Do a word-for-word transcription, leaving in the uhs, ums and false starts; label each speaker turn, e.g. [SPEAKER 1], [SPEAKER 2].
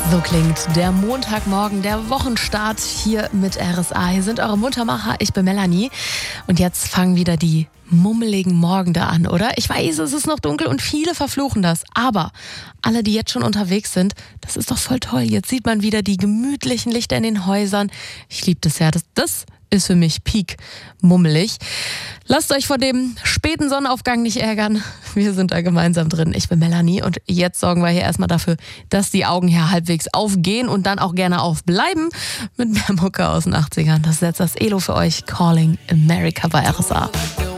[SPEAKER 1] So klingt der Montagmorgen, der Wochenstart hier mit R S A. Hier sind eure Muntermacher, ich bin Melanie. Und jetzt fangen wieder die mummeligen Morgende an, oder? Ich weiß, es ist noch dunkel und viele verfluchen das. Aber alle, die jetzt schon unterwegs sind, das ist doch voll toll. Jetzt sieht man wieder die gemütlichen Lichter in den Häusern. Ich liebe das ja. Das, das ist für mich Peak mummelig. Lasst euch vor dem späten Sonnenaufgang nicht ärgern. Wir sind da gemeinsam drin. Ich bin Melanie und jetzt sorgen wir hier erstmal dafür, dass die Augen hier halbwegs aufgehen und dann auch gerne aufbleiben mit mehr Mucke aus den achtzigern. Das ist jetzt das Elo für euch. Calling America bei R S A.